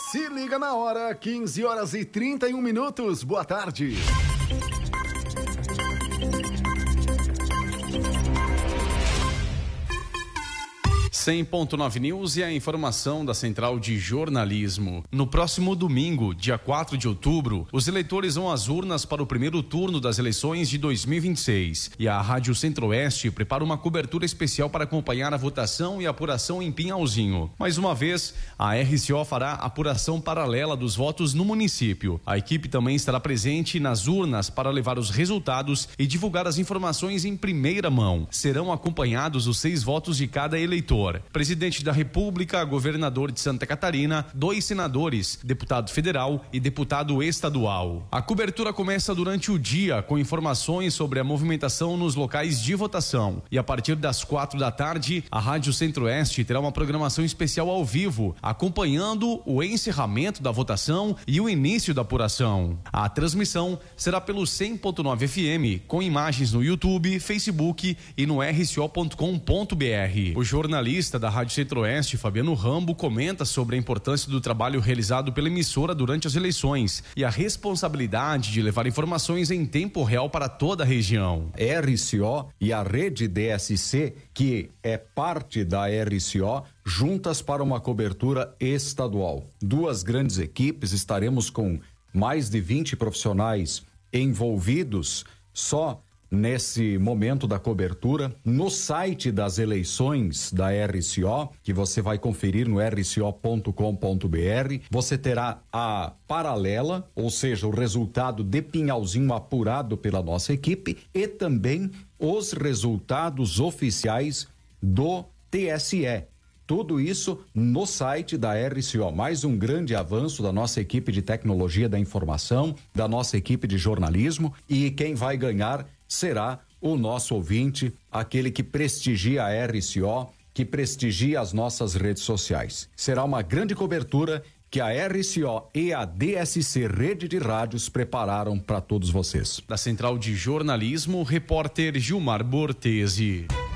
Se liga na hora, 15h31. Boa tarde. 100.9 News e a informação da Central de Jornalismo. No próximo domingo, dia 4 de outubro, os eleitores vão às urnas para o primeiro turno das eleições de 2026. E a Rádio Centro-Oeste prepara uma cobertura especial para acompanhar a votação e apuração em Pinhalzinho. Mais uma vez, a RCO fará apuração paralela dos votos no município. A equipe também estará presente nas urnas para levar os resultados e divulgar as informações em primeira mão. Serão acompanhados os 6 votos de cada eleitor. Presidente da República, governador de Santa Catarina, 2 senadores, deputado federal e deputado estadual. A cobertura começa durante o dia com informações sobre a movimentação nos locais de votação. E a partir das 4 da tarde, a Rádio Centro-Oeste terá uma programação especial ao vivo, acompanhando o encerramento da votação e o início da apuração. A transmissão será pelo 100.9 FM, com imagens no YouTube, Facebook e no rco.com.br. O jornalista da Rádio Centro-Oeste, Fabiano Rambo, comenta sobre a importância do trabalho realizado pela emissora durante as eleições e a responsabilidade de levar informações em tempo real para toda a região. RCO e a rede DSC, que é parte da RCO, juntas para uma cobertura estadual. 2 grandes equipes, estaremos com mais de 20 profissionais envolvidos só nesse momento da cobertura. No site das eleições da RCO, que você vai conferir no rco.com.br, você terá a paralela, ou seja, o resultado de Pinhalzinho apurado pela nossa equipe e também os resultados oficiais do TSE. Tudo isso no site da RCO. Mais um grande avanço da nossa equipe de tecnologia da informação, da nossa equipe de jornalismo, e quem vai ganhar será o nosso ouvinte, aquele que prestigia a RCO, que prestigia as nossas redes sociais. Será uma grande cobertura que a RCO e a DSC Rede de Rádios prepararam para todos vocês. Da Central de Jornalismo, repórter Gilmar Bortesi.